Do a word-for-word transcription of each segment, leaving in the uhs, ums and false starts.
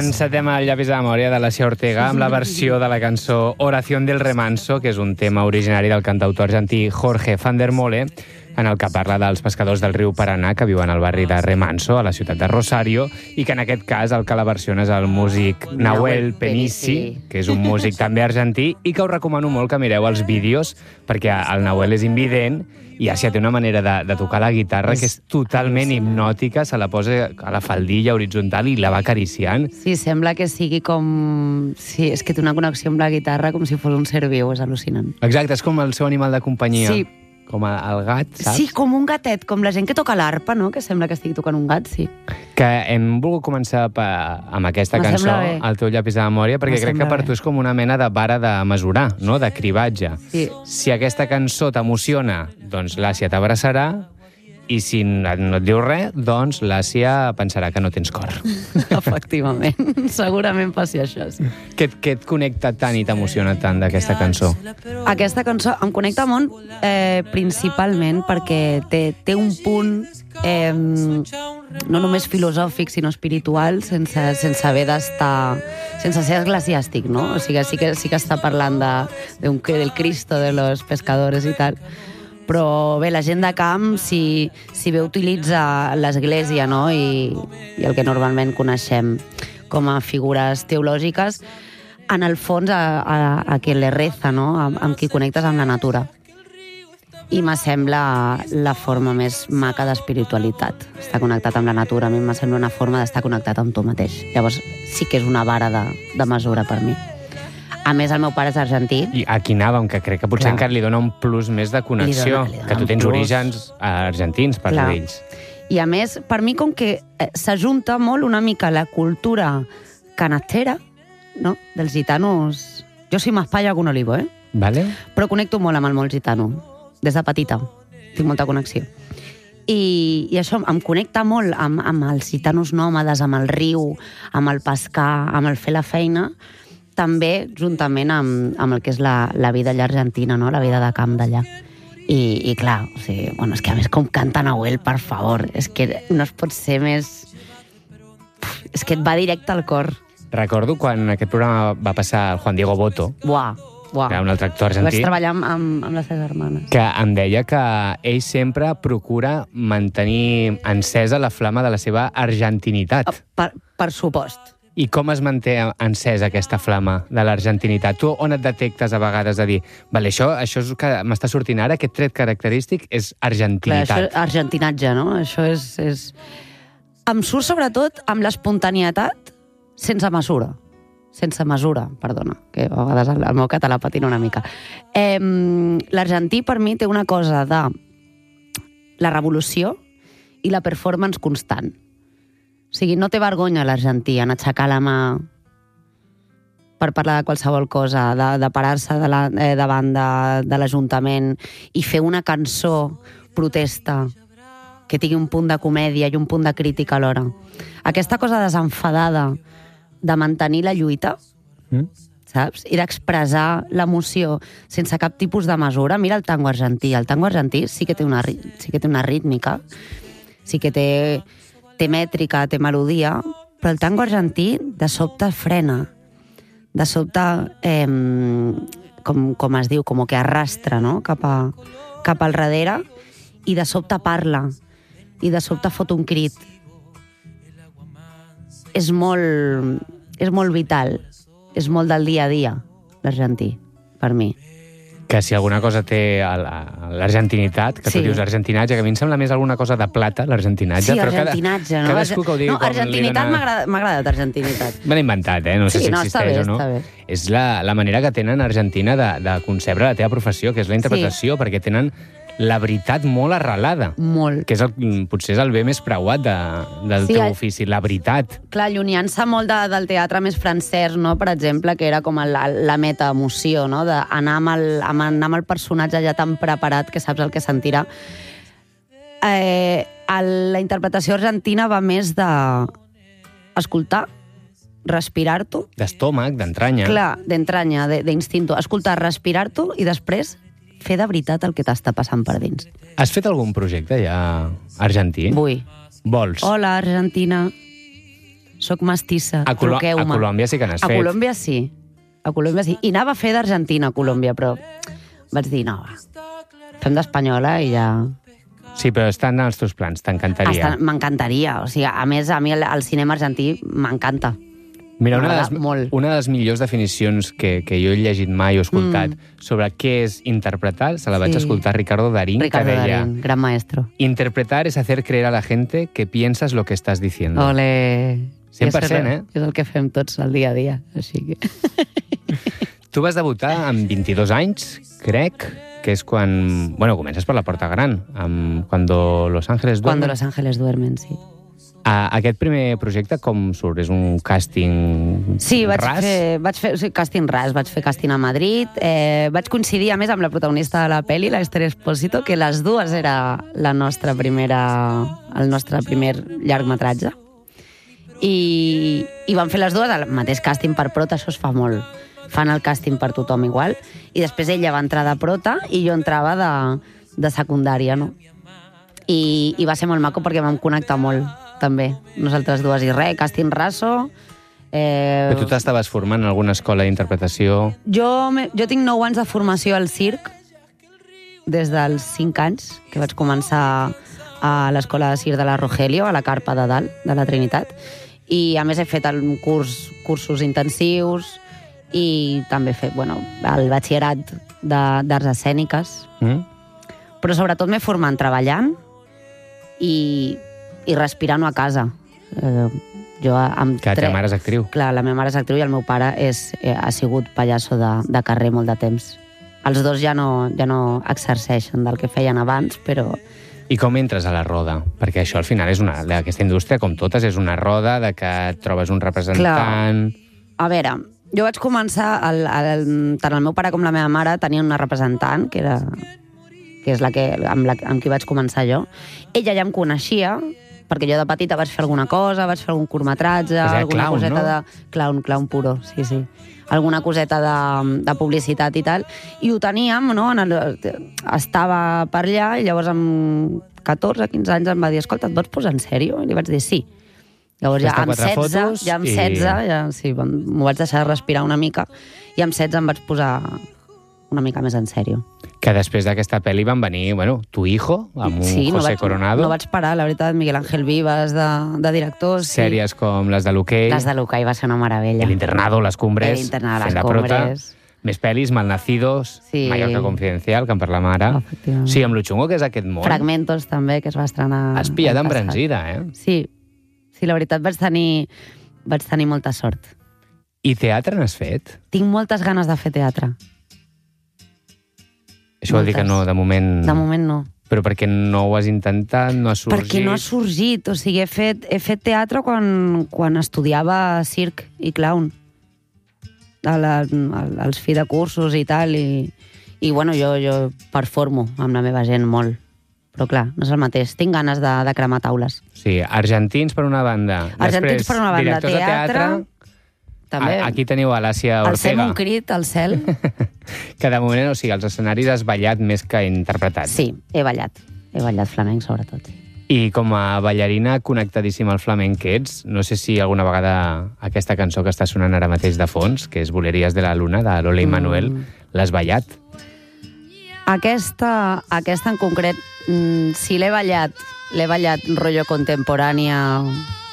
Encetem el llapis de memòria de la Cia Ortega amb la versió de la cançó Oración del Remanso, que és un tema originari del cantautor argentí Jorge van der Mole, en el que parla dels pescadors del riu Paranà que viuen al barri de Remanso, a la ciutat de Rosario, i que en aquest cas el que la versiona és el músic Nahuel Penissi, que és un músic també argentí, i que us recomano molt que mireu els vídeos, perquè el Nahuel és invident i Àsia té una manera de, de tocar la guitarra que és totalment hipnòtica, se la posa a la faldilla horitzontal i la va acariciant. Sí, sembla que sigui com... Sí, és que té una connexió amb la guitarra com si fos un ser viu, és al·lucinant. Exacte, és com el seu animal de companyia. Sí. Com el gat, saps? Sí, com un gatet, com la gent que toca l'arpa, no? Que sembla que estigui tocant un gat, sí. Que hem volgut començar pa, amb aquesta cançó, el teu llapis de memòria, perquè crec que per tu és com una mena de vara de mesurar, no? De cribatge. Sí. Si aquesta cançó t'emociona, doncs l'Àsia t'abraçarà, i si no et diu res, doncs l'Àsia pensarà que no tens cor. Efectivament. Segurament passi això, sí. Què, què et connecta tant i t'emociona tant d'aquesta cançó? Aquesta cançó em connecta molt eh, principalment perquè té, té un punt eh, no només filosòfic, sinó espiritual, sense, sense haver d'estar... sense ser eclesiàstic, no? O sigui, sí que, sí que està parlant de, de un, del Cristo de los pescadores i tal. Però bé, la gent de camp, si, si bé utilitza l'església, no? I, i el que normalment coneixem com a figures teològiques, en el fons a, a, a qui le reza, no? Amb, amb qui connectes amb la natura. I m'assembla la forma més maca d'espiritualitat. Estar connectat amb la natura, a mi m'assembla una forma d'estar connectat amb tu mateix. Llavors sí que és una vara de, de mesura per mi. A més, el meu pare és argentí. I aquí anàvem, que crec que potser Clar. encara li dona un plus més de connexió, li dona, li dona que tu tens plus. orígens argentins, per d'ells. I a més, per mi, com que s'ajunta molt una mica la cultura canastera, no?, dels gitanos... Jo soy más palla que un olivo, eh? Vale. Però connecto molt amb el molt gitano, des de petita. Tinc molta connexió. I, i això em connecta molt amb, amb els gitanos nòmades, amb el riu, amb el pescar, amb el fer la feina, també juntament amb, amb el que és la, la vida allà argentina, no? La vida de camp d'allà. I, i clar, o sigui, bueno, és que a més com canta Nahuel, per favor, és que no es pot ser més... És que et va directe al cor. Recordo quan aquest programa va passar el Juan Diego Boto, Buah, buah. que era un altre actor argentí, vaig treballar amb, amb, amb les seves germanes. que em deia que ell sempre procura mantenir encesa la flama de la seva argentinitat. Per, per supost. I com es manté encesa aquesta flama de l'argentinitat? Tu on et detectes a vegades de dir vale, això, això és que m'està sortint ara, aquest tret característic és argentinitat. Clar, això és argentinatge, no? Això és, és... Em surt sobretot amb l'espontanietat sense mesura. Sense mesura, perdona, que a vegades el meu català patina una mica. Eh, L'argentí, per mi, té una cosa de la revolució i la performance constant. O sigui, no té vergonya l'argentí en aixecar la mà per parlar de qualsevol cosa, de, de parar-se de la, eh, davant de, de l'Ajuntament i fer una cançó protesta que tingui un punt de comèdia i un punt de crítica alhora. Aquesta cosa desenfadada de mantenir la lluita, mm. saps? I d'expressar l'emoció sense cap tipus de mesura. Mira el tango argentí. El tango argentí sí que té una, sí que té una rítmica, sí que té... té mètrica, té melodia, però el tango argentí de sobte frena, de sobte, eh, com, com es diu, com que arrastra, no?, cap, a, cap al darrere, i de sobte parla, i de sobte fot un crit. És molt, és molt vital, és molt del dia a dia, l'argentí, per mi. Que si alguna cosa té l'argentinitat, que sí. Tu dius argentinatge, que a mi em sembla més alguna cosa de plata, l'argentinatge. Sí, argentinatge, cada, no? Cadascú que ho digui no, argentinitat dona... m'ha agradat, agradat, argentinitat. Me l'he inventat, eh? No sé sí, si no, existeix bé, o no. Està bé. És la, la manera que tenen a Argentina de, de concebre la teva professió, que és la interpretació, sí. Perquè tenen la veritat molt arrelada. Molt. Que és el, potser és el bé més preuat de, del sí, teu el... ofici, la veritat. Clar, allunyant-se molt de, del teatre més francès, no?, per exemple, que era com la, la meta-emoció, no?, d'anar amb, el, amb, anar amb el personatge ja tan preparat que saps el que sentirà. Eh, la interpretació argentina va més de escoltar, respirar-t'ho. D'estómac, d'entranya. Clar, d'entranya, d'instinto. Escoltar, respirar-t'ho i després fer de veritat el que t'està passant per dins. Has fet algun projecte ja argentí? Vull. Vols? Hola, Argentina. soc mestissa, A, Colo a truqueu-me. Colòmbia sí que n'has A fet. Colòmbia sí. A Colòmbia sí. I anava a fer d'Argentina a Colòmbia, però vaig dir, no, va, fem d'espanyola i ja... Sí, però estan als teus plans, t'encantaria. Està- M'encantaria. O sigui, a més, a mi el, el cinema argentí m'encanta. Mira, una de, M'agrada les, molt. una de les millors definicions que, que jo he llegit mai o escoltat mm. sobre què és interpretar, se la vaig Sí. escoltar a Ricardo Darín, Ricardo que deia Darín, gran maestro. interpretar es hacer creer a la gente que piensas lo que estás diciendo. Ole... cent per cent, eh? És el que fem tots al dia a dia, així que... Tu vas debutar amb vint-i-dos anys, crec, que és quan... Bueno, comences per la porta gran, amb Cuando Los Ángeles Duermen. Cuando Los Ángeles Duermen, sí. A, aquest primer projecte com surt? És un càsting Sí, vaig ras? fer, vaig fer sí, càsting ras, vaig fer càsting a Madrid, eh, vaig coincidir a més amb la protagonista de la pel·li, l'Esther Espósito, que les dues era la nostra primera, el nostre primer llargmetratge. I, i van fer les dues el mateix càsting per prota, això es fa molt. Fan el càsting per tothom igual, i després ella va entrar de prota i jo entrava de, de secundària, no? I, i va ser molt maco perquè vam connectar molt, també, nosaltres dues. I res, càsting raso... Eh... Però tu t'estaves formant en alguna escola d'interpretació? Jo, me- jo tinc nou anys de formació al circ, des dels cinc anys, que vaig començar a l'escola de circ de la Rogelio, a la Carpa de Dalt, de la Trinitat, i a més he fet un curs, cursos intensius i també he fet bueno, el batxillerat de- d'arts escèniques, Mm? però sobretot m'he format treballant i, i respirant a casa. Eh, jo amb Que la tre- teva mare és actriu. Clar, la meva mare és actriu i el meu pare és, eh, ha sigut pallasso de, de carrer molt de temps. Els dos ja no, ja no exerceixen del que feien abans, però... I com entres a la roda? Perquè això al final és una... Aquesta indústria, com totes, és una roda de que et trobes un representant... A veure, jo vaig començar... El, el, tant el meu pare com la meva mare tenien una representant, que era que és la que, amb, la, amb qui vaig començar jo. Ella ja em coneixia, perquè jo de petita vaig fer alguna cosa, vaig fer algun curtmetratge, Pues era alguna clown, coseta no? de... Clown, clown puro, sí, sí. Alguna coseta de, de publicitat i tal. I ho teníem, no? En el, estava per allà i llavors amb catorze, quinze anys em va dir escolta, et vols posar en sèrio? I li vaig dir sí. Llavors ja Fes-te amb quatre setze, fotos ja amb i- setze, ja, sí, m'ho vaig deixar respirar una mica i amb setze em vaig posar una mica més en sèrio. Que després d'aquesta pel·li van venir, bueno, Tu hijo, amb un Sí, no José vaig, Coronado, no vaig parar, la veritat, Miguel Ángel Vivas de, de director. Sí. sèries com les de l'Hoquei, Les de Lucay va ser una meravella. El Internado, Les Cumbres, El Internado, fent Les de prota, Cumbres. més pel·lis, Malnacidos, Sí. Mallorca Confidencial, que en parlem ara. Efectivament. Sí, amb lo xungo que és aquest món. Fragmentos, també, que es va estrenar... Has pillat l'any passat. embranzida, eh? Sí, sí, la veritat vaig tenir, vaig tenir molta sort. I teatre n'has fet? Tinc moltes ganes de fer teatre. Això vol dir que Moltes. no, de moment... De moment no. Però perquè no ho has intentat, no ha sorgit... Perquè no ha sorgit. O sigui, he fet, he fet teatre quan, quan estudiava circ i clown. A la, al- als fi de cursos i tal. I, i bueno, jo, jo performo amb la meva gent molt. Però clar, no és el mateix. Tinc ganes de, de cremar taules. Sí, argentins per una banda. Argentins Després, per una banda, directors de teatre, també. A, aquí teniu a l'Àsia Alcem Ortega. un crit al cel. Que de moment, o sigui, als escenaris has ballat més que interpretat. Sí, he ballat. He ballat flamenc, sobretot. I com a ballarina connectadíssima al flamenc que ets, no sé si alguna vegada aquesta cançó que està sonant ara mateix de fons, que és Boleries de la Luna, de Lola i Manuel, Mm. l'has ballat? Aquesta, aquesta en concret, mm, si l'he ballat, l'he ballat rotllo contemporània,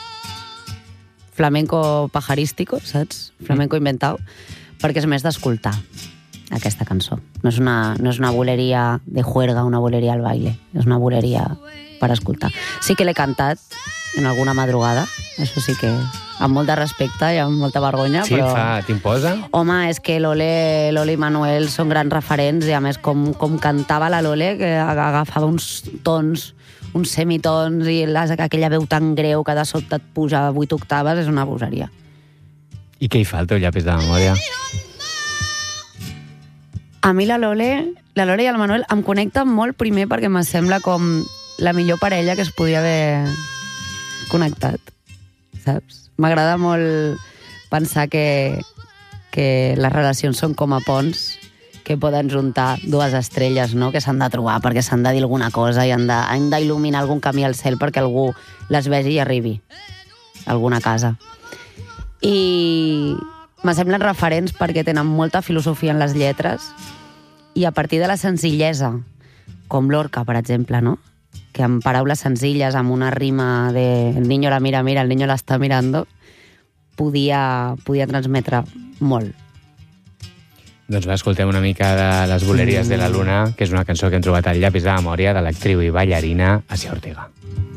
flamenco pajarístico, saps? Flamenco inventado, perquè és més d'escoltar aquesta cançó. No és, una, no és una boleria de juerga, una boleria al baile, és una boleria per escoltar. Sí que l'he cantat en alguna madrugada, això sí que amb molt de respecte i amb molta vergonya, Sí, però... fa, t'imposa? Home, és que l'Ole, l'Ole i Manuel són grans referents i a més com, com cantava la Lole, que agafava uns tons, uns semitons i les, aquella veu tan greu que de sobte et puja a vuit octaves, és una bogeria. I què hi fa el teu llapis de memòria? A mi la Lole, la Lole i el Manuel em connecten molt primer perquè me sembla com la millor parella que es podia haver connectat, saps? M'agrada molt pensar que, que les relacions són com a ponts que poden juntar dues estrelles, no?, que s'han de trobar perquè s'han de dir alguna cosa i han de- han d'il·luminar algun camí al cel perquè algú les vegi i arribi a alguna casa. I me semblen referents perquè tenen molta filosofia en les lletres i a partir de la senzillesa, com Lorca, per exemple, no? Que amb paraules senzilles, amb una rima de el niño la mira, mira, el niño la està mirando, podia, podia transmetre molt. Doncs va, escoltem una mica de Les Buleries mm. de la Luna, que és una cançó que hem trobat al llapis de memòria de l'actriu i ballarina Asia Ortega.